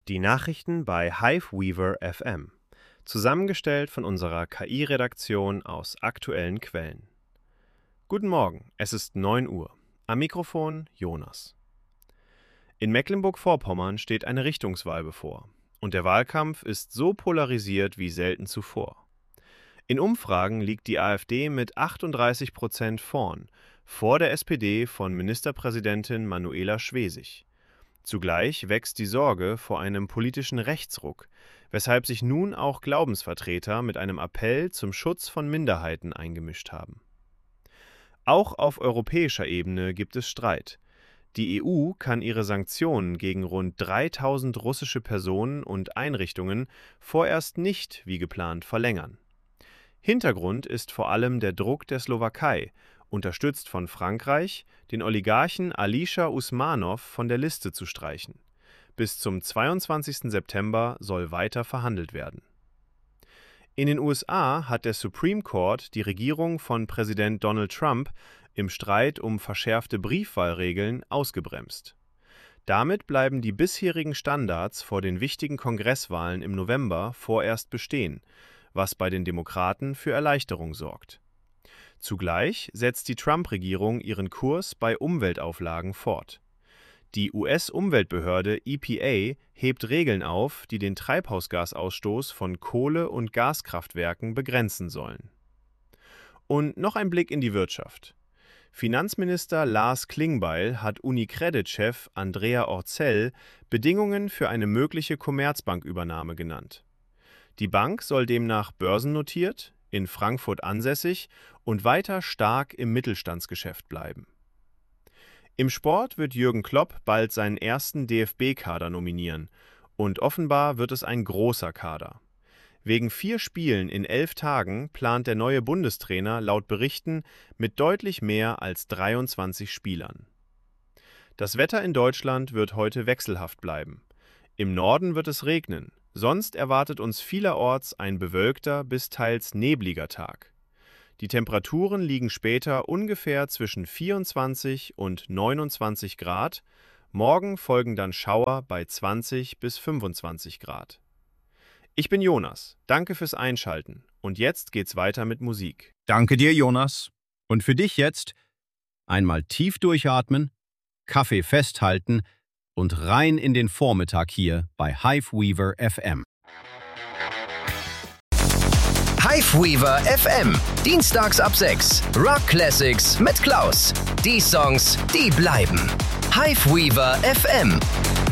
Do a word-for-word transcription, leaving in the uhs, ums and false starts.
Die Nachrichten bei Hiveweaver F M. Zusammengestellt von unserer K I-Redaktion aus aktuellen Quellen. Guten Morgen, es ist neun Uhr. Am Mikrofon Jonas. In Mecklenburg-Vorpommern steht eine Richtungswahl bevor. Und der Wahlkampf ist so polarisiert wie selten zuvor. In Umfragen liegt die AfD mit achtunddreißig Prozent vorn, vor der S P D von Ministerpräsidentin Manuela Schwesig. Zugleich wächst die Sorge vor einem politischen Rechtsruck, weshalb sich nun auch Glaubensvertreter mit einem Appell zum Schutz von Minderheiten eingemischt haben. Auch auf europäischer Ebene gibt es Streit. Die E U kann ihre Sanktionen gegen rund dreitausend russische Personen und Einrichtungen vorerst nicht wie geplant verlängern. Hintergrund ist vor allem der Druck der Slowakei, unterstützt von Frankreich, den Oligarchen Alisher Usmanov von der Liste zu streichen. Bis zum zweiundzwanzigsten September soll weiter verhandelt werden. In den U S A hat der Supreme Court die Regierung von Präsident Donald Trump im Streit um verschärfte Briefwahlregeln ausgebremst. Damit bleiben die bisherigen Standards vor den wichtigen Kongresswahlen im November vorerst bestehen, was bei den Demokraten für Erleichterung sorgt. Zugleich setzt die Trump-Regierung ihren Kurs bei Umweltauflagen fort. Die U S-Umweltbehörde E P A hebt Regeln auf, die den Treibhausgasausstoß von Kohle- und Gaskraftwerken begrenzen sollen. Und noch ein Blick in die Wirtschaft. Finanzminister Lars Klingbeil hat UniCredit-Chef Andrea Orcel Bedingungen für eine mögliche Commerzbank-Übernahme genannt. Die Bank soll demnach börsennotiert, in Frankfurt ansässig und weiter stark im Mittelstandsgeschäft bleiben. Im Sport wird Jürgen Klopp bald seinen ersten D F B-Kader nominieren und offenbar wird es ein großer Kader. Wegen vier Spielen in elf Tagen plant der neue Bundestrainer laut Berichten mit deutlich mehr als dreiundzwanzig Spielern. Das Wetter in Deutschland wird heute wechselhaft bleiben. Im Norden wird es regnen. Sonst erwartet uns vielerorts ein bewölkter bis teils nebliger Tag. Die Temperaturen liegen später ungefähr zwischen vierundzwanzig und neunundzwanzig Grad. Morgen folgen dann Schauer bei zwanzig bis fünfundzwanzig Grad. Ich bin Jonas. Danke fürs Einschalten. Und jetzt geht's weiter mit Musik. Danke dir, Jonas. Und für dich jetzt einmal tief durchatmen, Kaffee festhalten und rein in den Vormittag hier bei Hiveweaver F M. Hiveweaver F M, dienstags ab sechs. Rock Classics mit Klaus. Die Songs, die bleiben. Hiveweaver F M.